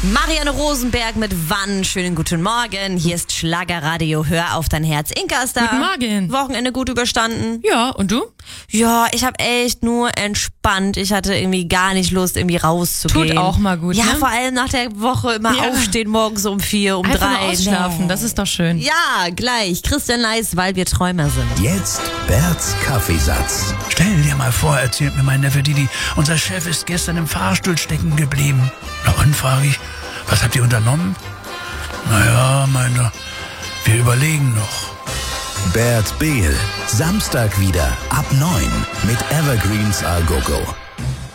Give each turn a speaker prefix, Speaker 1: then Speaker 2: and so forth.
Speaker 1: Marianne Rosenberg mit Wann. Schönen guten Morgen. Hier ist Schlagerradio. Hör auf dein Herz. Inka ist da.
Speaker 2: Guten Morgen.
Speaker 1: Wochenende gut überstanden?
Speaker 2: Ja, und du?
Speaker 1: Ja, ich habe echt nur entspannt. Ich hatte irgendwie gar nicht Lust, irgendwie rauszugehen.
Speaker 2: Tut auch mal gut,
Speaker 1: Ja,
Speaker 2: ne?
Speaker 1: vor allem nach der Woche immer aufstehen, morgens um 4, um
Speaker 2: Einfach
Speaker 1: 3.
Speaker 2: mal ausschlafen,
Speaker 1: Nee.
Speaker 2: das ist doch schön.
Speaker 1: Ja, gleich. Christian Leis, weil wir Träumer sind.
Speaker 3: Jetzt Berts Kaffeesatz.
Speaker 4: Stell dir mal vor, erzählt mir mein Neffe Didi, unser Chef ist gestern im Fahrstuhl stecken geblieben. Na und, frage ich, was habt ihr unternommen? Naja, meint er, wir überlegen noch.
Speaker 3: Bert Behl. Samstag wieder ab 9 mit Evergreens A Go Go.